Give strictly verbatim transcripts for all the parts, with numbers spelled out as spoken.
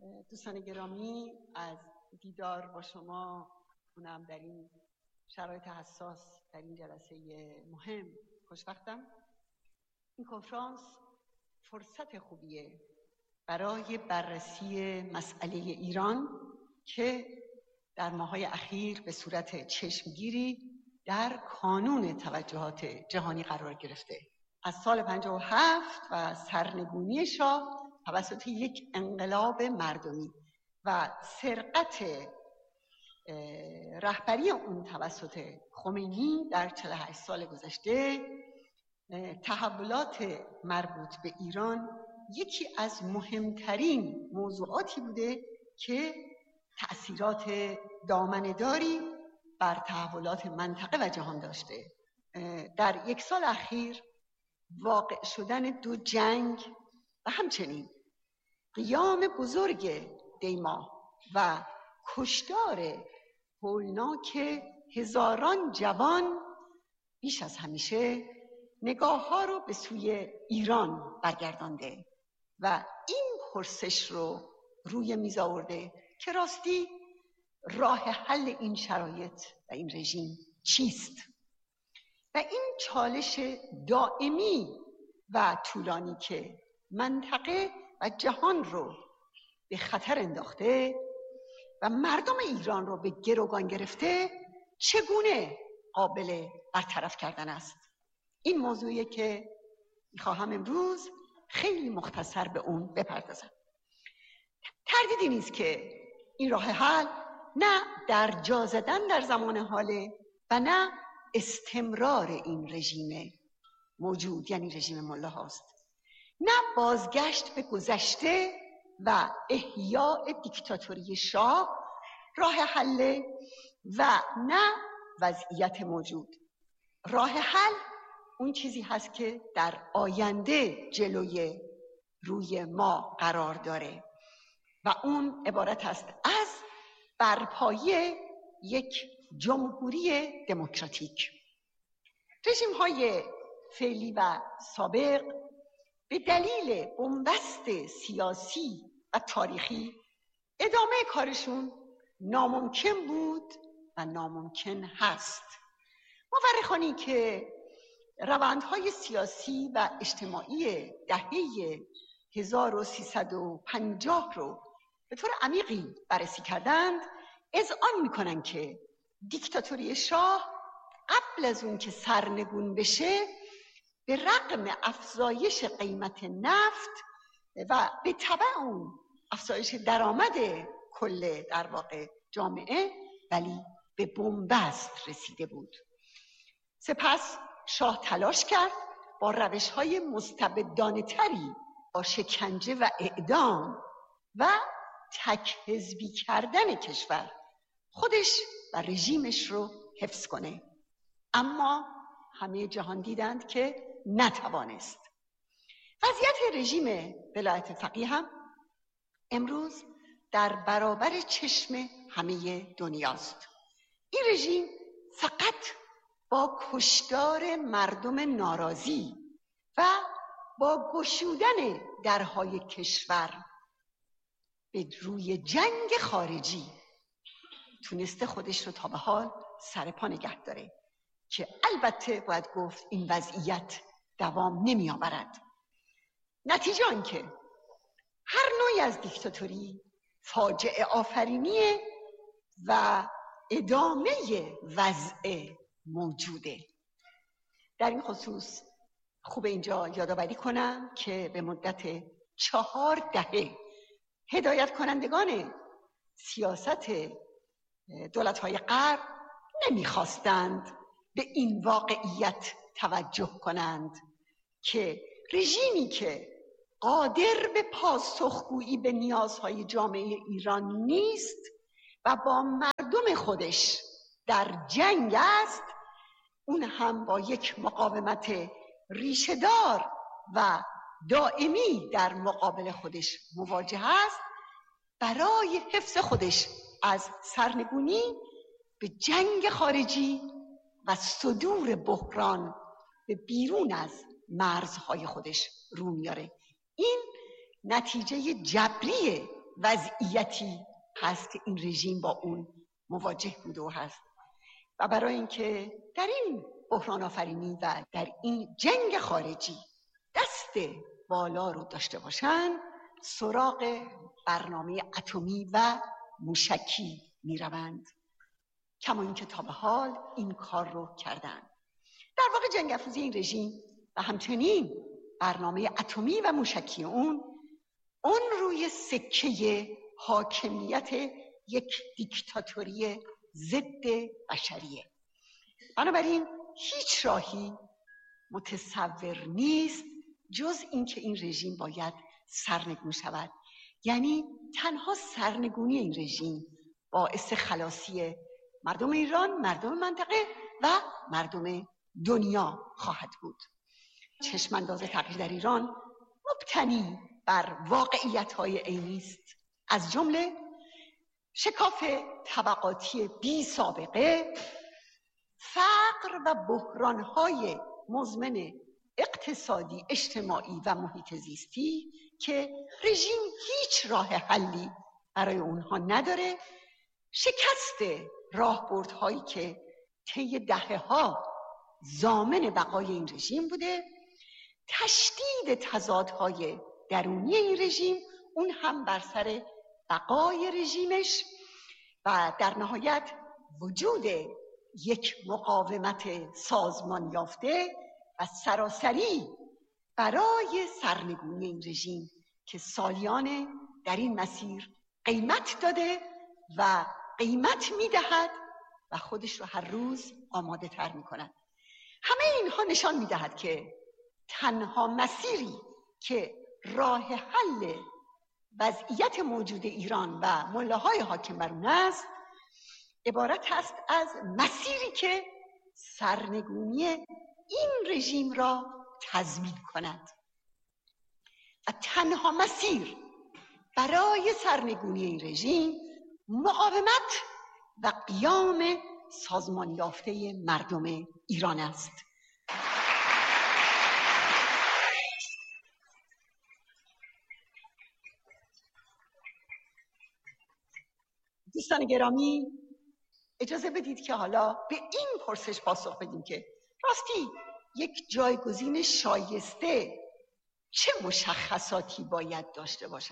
دوستان گرامی، از دیدار با شما اونم در این شرایط حساس در این جلسه مهم خوشبختم. این کنفرانس فرصت خوبیه برای بررسی مسئله ایران که در ماه‌های اخیر به صورت چشمگیری در کانون توجهات جهانی قرار گرفته. از سال پنجاه و هفت و سرنگونی شاه توسط یک انقلاب مردمی و سرقت رهبری اون توسط خمینی در چهل و هشت سال گذشته، تحولات مربوط به ایران یکی از مهمترین موضوعاتی بوده که تأثیرات دامنه‌داری بر تحولات منطقه و جهان داشته. در یک سال اخیر واقع شدن دو جنگ و همچنین قیام بزرگ دیما و کشتار هولناک هزاران جوان بیش از همیشه نگاه ها رو به سوی ایران برگردانده و این پرسش رو روی میز آورده که راستی راه حل این شرایط و این رژیم چیست؟ و این چالش دائمی و طولانی که منطقه و جهان رو به خطر انداخته و مردم ایران رو به گروگان گرفته چگونه قابل برطرف کردن است؟ این موضوعیه که میخواهم امروز خیلی مختصر به اون بپردازم. تردیدی نیست که این راه حل نه در جا زدن در زمان حاله و نه استمرار این رژیم موجود، یعنی رژیم ملا هاست، نه بازگشت به گذشته و احیاء دیکتاتوری شاه راه حل و نه وضعیت موجود. راه حل اون چیزی هست که در آینده جلوی روی ما قرار داره و اون عبارت است از برپایی یک جمهوری دموکراتیک. رژیم های فعلی و سابق به دلیل بنبست سیاسی و تاریخی ادامه کارشون ناممکن بود و ناممکن هست. مورخانی که روندهای سیاسی و اجتماعی دهه هزار و سیصد و پنجاه رو به طور عمیقی بررسی کردند اذعان میکنن که دیکتاتوری شاه قبل از اون که سرنگون بشه به رغم افزایش قیمت نفت و به تبع اون افزایش درآمد کل در واقع جامعه، ولی به بنبست رسیده بود. سپس شاه تلاش کرد با روش‌های مستبدانه تری، با شکنجه و اعدام و تک حزبی کردن کشور، خودش و رژیمش رو حفظ کنه، اما همه جهان دیدند که نتوانست. وضعیت رژیم ولایت فقیه هم امروز در برابر چشم همه دنیاست. این رژیم فقط با کشتار مردم ناراضی و با گشودن درهای کشور به روی جنگ خارجی تونسته خودش رو تا به حال سر پا نگه داره که البته باید گفت این وضعیت دوام نمی آورد. نتیجه آن که هر نوعی از دیکتاتوری فاجعه آفرینیه و ادامه وضع موجوده. در این خصوص خوب اینجا یادآوری کنم که به مدت چهار دهه هدایت کنندگان سیاست دولت‌های غرب نمیخواستند به این واقعیت توجه کنند که رژیمی که قادر به پاسخگویی به نیازهای جامعه ایران نیست و با مردم خودش در جنگ است، اون هم با یک مقاومت ریشه‌دار و دائمی در مقابل خودش مواجه است، برای حفظ خودش از سرنگونی به جنگ خارجی و صدور بحران به بیرون از مرزهای خودش رو میاره. این نتیجه جبری وضعیتی هست که این رژیم با اون مواجه بوده و هست. و برای اینکه در این بحران آفرینی و در این جنگ خارجی دست بالا رو داشته باشن، سراغ برنامه اتمی و موشکی می روند، کما اینکه تا به حال این کار رو کردن. در واقع جنگ افروزی این رژیم و همچنین برنامه اتمی و موشکی اون اون روی سکه حاکمیت یک دیکتاتوری ضد بشریه. بنابراین هیچ راهی متصور نیست جز اینکه این رژیم باید سرنگون شود. یعنی تنها سرنگونی این رژیم باعث خلاصی مردم ایران، مردم منطقه و مردم دنیا خواهد بود. چشمانداز تغییر در ایران مبتنی بر واقعیت‌های عینی است، از جمله شکاف طبقاتی بی سابقه، فقر و بحران‌های مزمن اقتصادی، اجتماعی و محیط زیستی که رژیم هیچ راه حلی برای اونها نداره، شکست راهبردهایی که طی دهه‌ها ضامن بقای این رژیم بوده، تشدید تضادهای درونی این رژیم، اون هم بر سر بقای رژیمش، و در نهایت وجود یک مقاومت سازمان یافته و سراسری برای سرنگونی این رژیم که سالیانه در این مسیر قیمت داده و قیمت میدهد و خودش رو هر روز آماده تر میکند. همه اینها نشان میدهد که تنها مسیری که راه حل وضعیت موجود ایران و ملاهای حاکم بر اون است عبارت است از مسیری که سرنگونی این رژیم را تضمین کند و تنها مسیر برای سرنگونی این رژیم مقاومت و قیام سازمان یافته مردم ایران است. دوستان گرامی، اجازه بدید که حالا به این پرسش پاسخ بدیم که راستی یک جایگزین شایسته چه مشخصاتی باید داشته باشد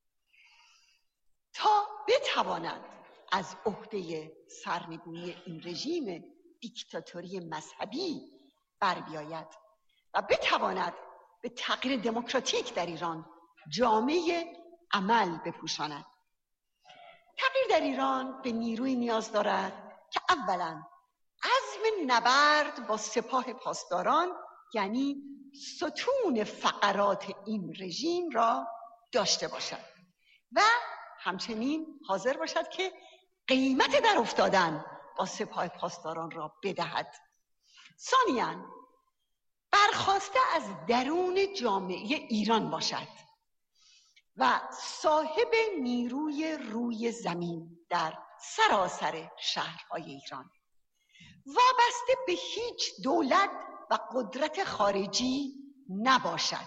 تا بتواند از عهده سرنگونی این رژیم دیکتاتوری مذهبی بر بیاید و بتواند به تغییر دموکراتیک در ایران جامعه عمل بپوشاند. تغییر در ایران به نیروی نیاز دارد که اولا عزم نبرد با سپاه پاسداران، یعنی ستون فقرات این رژیم را داشته باشد و همچنین حاضر باشد که قیمت در افتادن با سپاه پاسداران را بدهد. ثانیاً برخاسته از درون جامعه ایران باشد و صاحب نیروی روی زمین در سراسر شهرهای ایران، وابسته به هیچ دولت و قدرت خارجی نباشد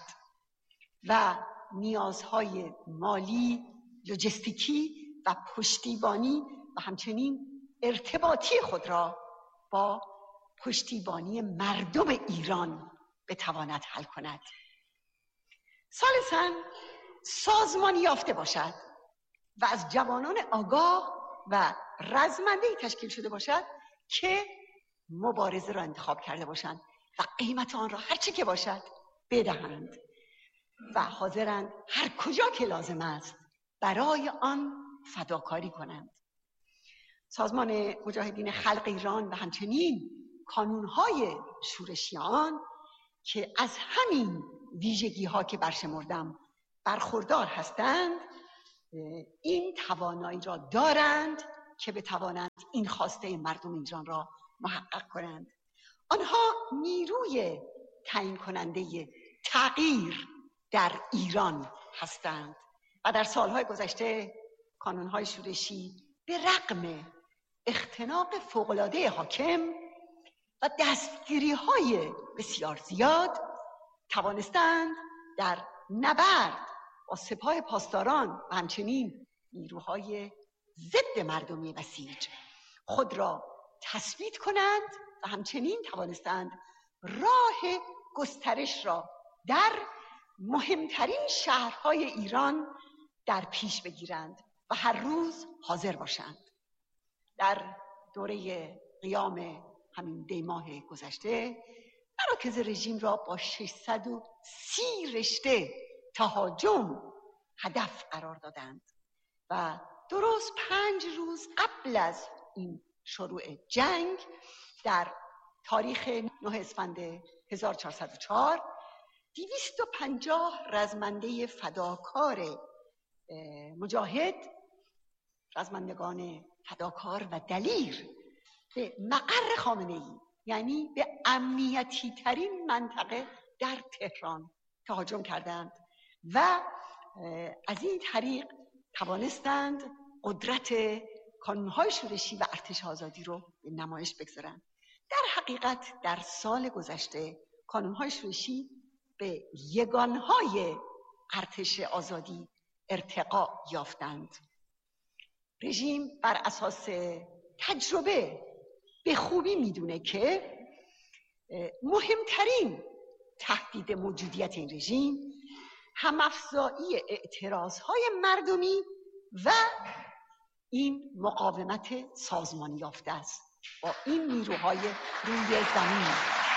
و نیازهای مالی، لوجستیکی و پشتیبانی و همچنین ارتباطی خود را با پشتیبانی مردم ایران بتواند حل کند. ثالثاً سازمانی یافته باشد و از جوانان آگاه و رزمنده‌ای تشکیل شده باشد که مبارزه را انتخاب کرده باشند و قیمت آن را هر چی که باشد بدهند و حاضرند هر کجا که لازم است برای آن فداکاری کنند. سازمان مجاهدین خلق ایران و همچنین کانونهای شورشی آن که از همین ویژگی ها که برشمردم برخوردار هستند، این توانایی را دارند که بتوانند این خواسته مردم ایران را محقق کنند. آنها نیروی تعیین کننده تغییر در ایران هستند و در سالهای گذشته کانونهای شورشی به رغم اختناق فوق‌العاده حاکم و دستگیری‌های بسیار زیاد توانستند در نبرد با سپاه پاسداران و همچنین نیروهای ضد مردمی بسیج خود را تثبیت کنند و همچنین توانستند راه گسترش را در مهمترین شهرهای ایران در پیش بگیرند و هر روز حاضر باشند. در دوره قیام همین دی ماه گذشته مراکز رژیم را با ششصد و سی رشته تهاجم هدف قرار دادند و درست پنج روز قبل از این شروع جنگ در تاریخ نه اسفند هزار و چهارصد و چهار دویست و پنجاه رزمنده فداکار مجاهد، رزمندگان فداکار و دلیر، به مقر خامنه‌ای، یعنی به امنیتی ترین منطقه در تهران تهاجم کردند و از این طریق توانستند قدرت کانون‌های شورشی و ارتش آزادی رو به نمایش بگذارند. در حقیقت در سال گذشته کانون‌های شورشی به یگانهای ارتش آزادی ارتقا یافتند. رژیم بر اساس تجربه به خوبی میدونه که مهمترین تهدید موجودیت این رژیم هم‌افزایی اعتراضهای مردمی و این مقاومت سازمانی یافته است با این نیروهای روی زمین.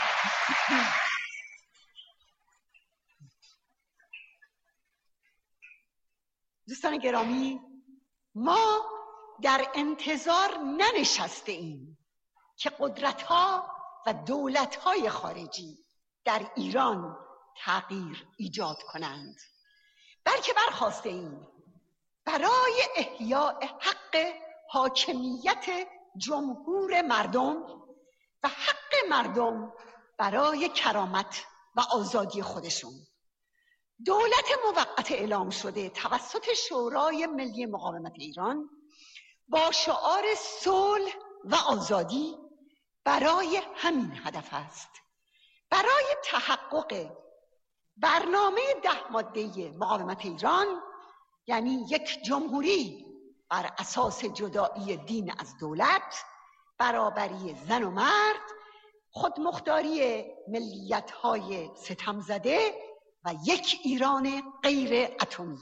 دوستان گرامی، ما در انتظار ننشسته ایم که قدرت‌ها و دولت‌های خارجی در ایران تغییر ایجاد کنند، بلکه برخاسته ایم برای احیاء حق حاکمیت جمهور مردم و حق مردم برای کرامت و آزادی خودشون. دولت موقت اعلام شده توسط شورای ملی مقاومت ایران با شعار صلح و آزادی برای همین هدف است. برای تحقق برنامه ده ماده مقاومت ایران، یعنی یک جمهوری بر اساس جدایی دین از دولت، برابری زن و مرد، خودمختاری ملیت‌های ستم زده و یک ایران غیر اتمی.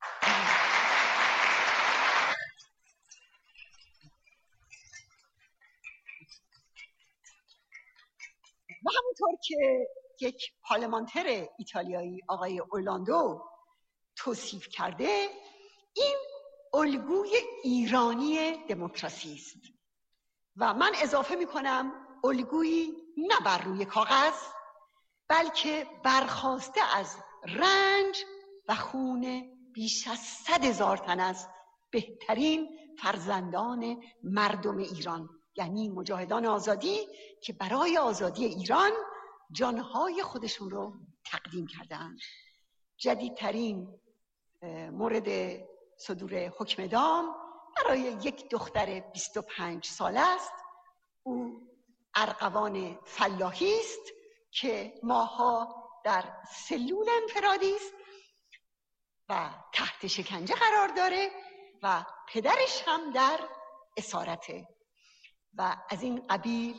و همونطور که یک پارلمانتر ایتالیایی آقای اورلاندو توصیف کرده، این الگوی ایرانی دموکراسی است و من اضافه می کنم الگویی نه بر روی کاغذ، بلکه برخاسته از رنج و خون بیش از صد هزار تن از بهترین فرزندان مردم ایران، یعنی مجاهدان آزادی که برای آزادی ایران جانهای خودشون رو تقدیم کردند. جدیدترین مورد صدور حکم اعدام برای یک دختر بیست و پنج ساله است. او ارغوان فلاحی است که ماها در سلول انفرادی است و تحت شکنجه قرار داره و پدرش هم در اسارته و از این قبیل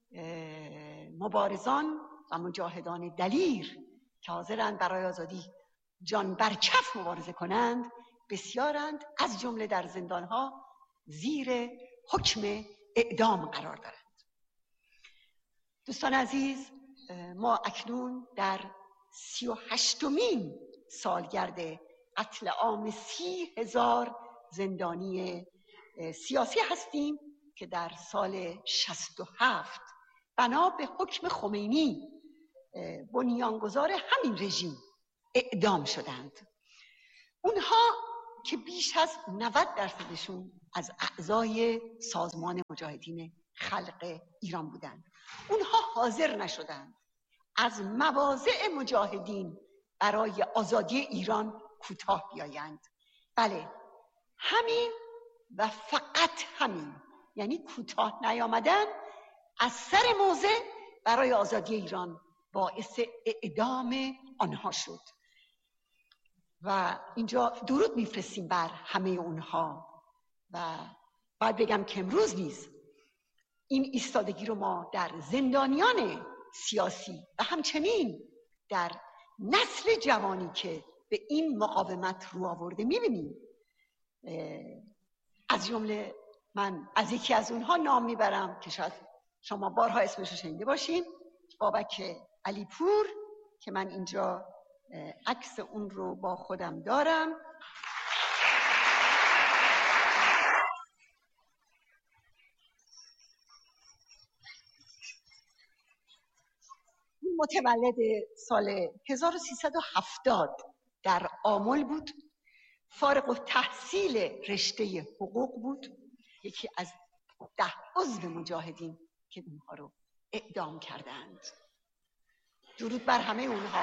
مبارزان و مجاهدان دلیر که حاضرند برای آزادی جان برچف مبارزه کنند بسیارند، از جمله در زندانها زیر حکم اعدام قرار دارند. دوستان عزیز، ما اکنون در سی و هشتمین سالگرد قتل عام سی هزار زندانی سیاسی هستیم که در سال شصت و هفت بنا به حکم خمینی بنیانگذار همین رژیم اعدام شدند. اونها که بیش از نود درصدشون از اعضای سازمان مجاهدین خلق ایران بودند، اونها حاضر نشدند از مواضع مجاهدین برای آزادی ایران کوتاه بیایند. بله، همین و فقط همین، یعنی کوتاه نیامدن از سر موضع برای آزادی ایران باعث اعدام آنها شد. و اینجا درود میفرستیم بر همه اونها. و باید بگم که امروز نیز این ایستادگی رو ما در زندانیان سیاسی و همچنین در نسل جوانی که به این مقاومت رو آورده میبینیم. از جمله من از یکی از اونها نام میبرم که شاید شما بارها اسمش رو شنیده باشین، بابک علیپور، که من اینجا عکس اون رو با خودم دارم. متولد سال هزار و سیصد و هفتاد در آمل بود، فارغ التحصیل رشته حقوق بود، یکی از ده عضو مجاهدین که اونها رو اعدام کردند. درود بر همه اونها.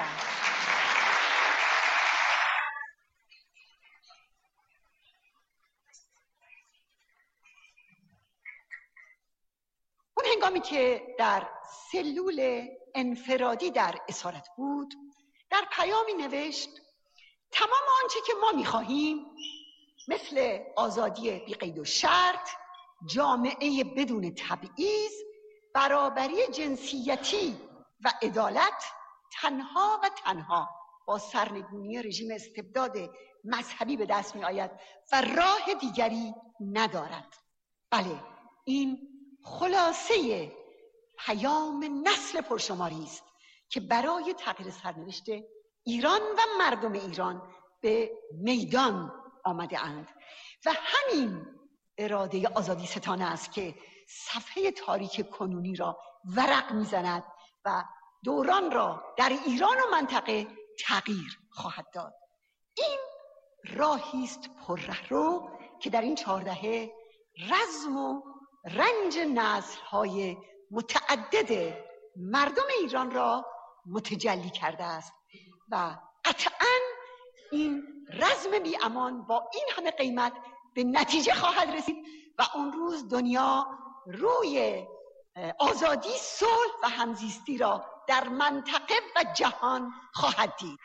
اون هنگامی که در سلول انفرادی در اسارت بود، در پیامی نوشت تمام آنچه که ما می‌خواهیم مثل آزادی بی قید و شرط، جامعه بدون تبعیض، برابری جنسیتی و عدالت تنها و تنها با سرنگونی رژیم استبداد مذهبی به دست می آید و راه دیگری ندارد. بله، این خلاصه پیام نسل پرشماری است که برای تغییر سرنوشت ایران و مردم ایران به میدان آمده اند و همین اراده آزادی ستانه است که صفحه تاریک کنونی را ورق میزند و دوران را در ایران و منطقه تغییر خواهد داد. این راهی است پررهرو که در این چهار دهه رزم و رنج نسل‌های متعدد مردم ایران را متجلی کرده است و قطعاً این رزم بی امان با این همه قیمت به نتیجه خواهد رسید و اون روز دنیا روی آزادی، صلح و همزیستی را در منطقه و جهان خواهد دید.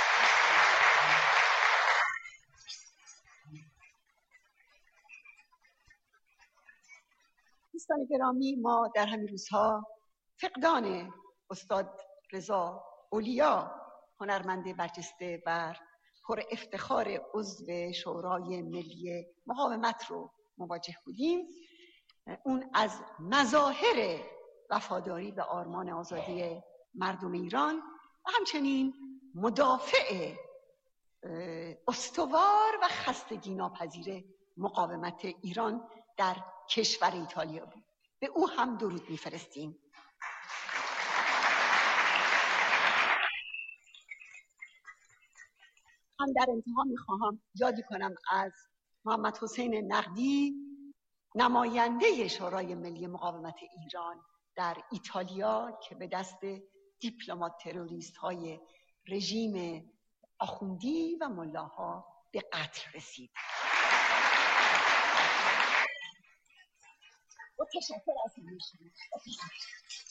دوستان گرامی، ما در همین روزها فقدان استاد رضا اولیا، هنرمند برجسته و پر افتخار عضو شورای ملی مقاومت رو مواجه بودیم. اون از مظاهر وفاداری به آرمان آزادی مردم ایران و همچنین مدافع استوار و خستگی ناپذیر مقاومت ایران در کشور ایتالیا بود. به او هم درود می‌فرستیم. هم در انتها می‌خواهم یادی کنم از محمد حسین نقدی، نماینده شورای ملی مقاومت ایران در ایتالیا که به دست دیپلمات تروریست های رژیم آخوندی و ملاها به قتل رسید. با تشکر از این